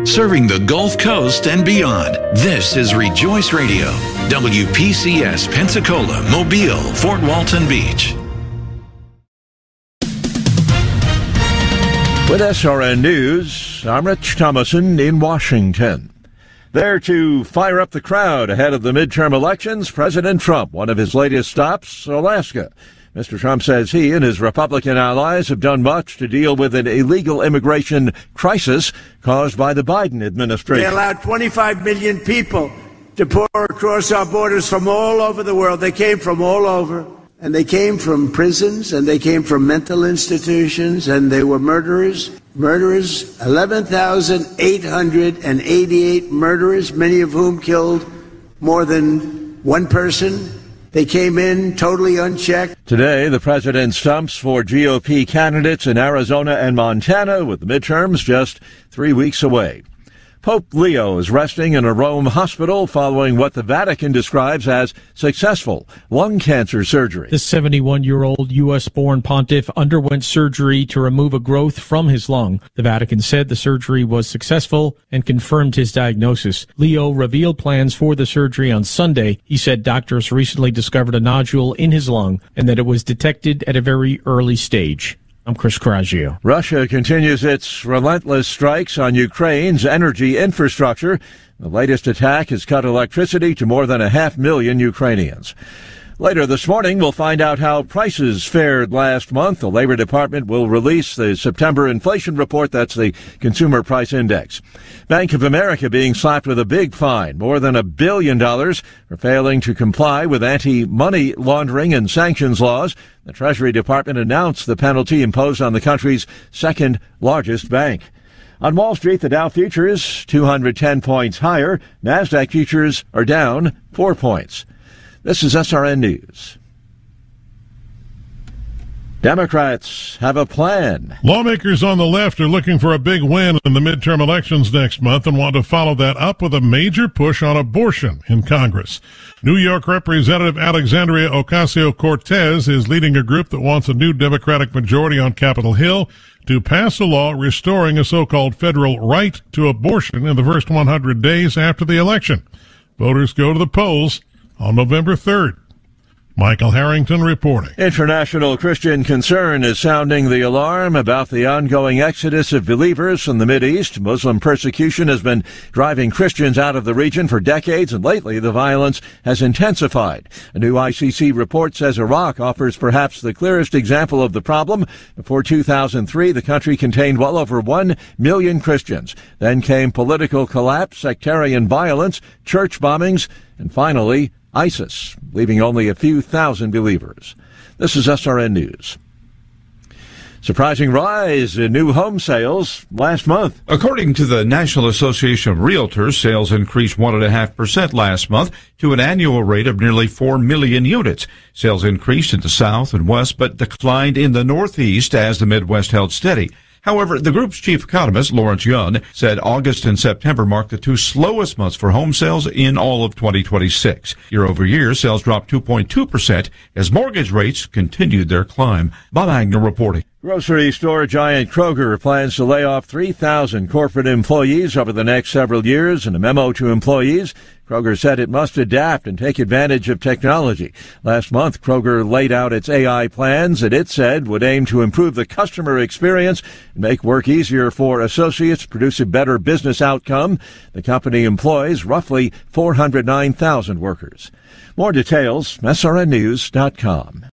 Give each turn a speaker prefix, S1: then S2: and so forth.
S1: Serving the Gulf Coast and beyond, this is Rejoice Radio, WPCS Pensacola, Mobile, Fort Walton Beach.
S2: With SRN News, I'm Rich Thomason in Washington. There to fire up the crowd ahead of the midterm elections, President Trump, one of his latest stops, Alaska. Mr. Trump says he and his Republican allies have done much to deal with an illegal immigration crisis caused by the Biden administration.
S3: They allowed 25 million people to pour across our borders from all over the world. They came from all over, and they came from prisons, and they came from mental institutions, and they were murderers. 11,888 murderers, many of whom killed more than one person. They came in totally unchecked.
S2: Today, the president stumps for GOP candidates in Arizona and Montana, with the midterms just 3 weeks away. Pope Leo is resting in a Rome hospital following what the Vatican describes as successful lung cancer surgery.
S4: The 71-year-old U.S.-born pontiff underwent surgery to remove a growth from his lung. The Vatican said the surgery was successful and confirmed his diagnosis. Leo revealed plans for the surgery on Sunday. He said doctors recently discovered a nodule in his lung and that it was detected at a very early stage. I'm Chris Coraggio.
S2: Russia continues its relentless strikes on Ukraine's energy infrastructure. The latest attack has cut electricity to more than 500,000 Ukrainians. Later this morning, we'll find out how prices fared last month. The Labor Department will release the September inflation report. That's the Consumer Price Index. Bank of America being slapped with a big fine, more than $1 billion, for failing to comply with anti-money laundering and sanctions laws. The Treasury Department announced the penalty imposed on the country's second largest bank. On Wall Street, the Dow futures 210 points higher. NASDAQ futures are down 4 points. This is SRN News. Democrats have a plan.
S5: Lawmakers on the left are looking for a big win in the midterm elections next month and want to follow that up with a major push on abortion in Congress. New York Representative Alexandria Ocasio-Cortez is leading a group that wants a new Democratic majority on Capitol Hill to pass a law restoring a so-called federal right to abortion in the first 100 days after the election. Voters go to the polls on November 3rd. Michael Harrington reporting.
S2: International Christian Concern is sounding the alarm about the ongoing exodus of believers from the Mideast. Muslim persecution has been driving Christians out of the region for decades, and lately the violence has intensified. A new ICC report says Iraq offers perhaps the clearest example of the problem. Before 2003, the country contained well over 1 million Christians. Then came political collapse, sectarian violence, church bombings, and finally ISIS, leaving only a few thousand believers. This is SRN News. Surprising rise in new home sales last month.
S6: According to the National Association of Realtors, sales increased 1.5% last month to an annual rate of nearly 4 million units. Sales increased in the South and West, but declined in the Northeast as the Midwest held steady. However, the group's chief economist, Lawrence Yun, said August and September marked the two slowest months for home sales in all of 2026. Year over year, sales dropped 2.2% as mortgage rates continued their climb. Bob Agner reporting.
S2: Grocery store giant Kroger plans to lay off 3,000 corporate employees over the next several years. In a memo to employees, Kroger said it must adapt and take advantage of technology. Last month, Kroger laid out its AI plans that it said would aim to improve the customer experience and make work easier for associates, produce a better business outcome. The company employs roughly 409,000 workers. More details, srnnews.com.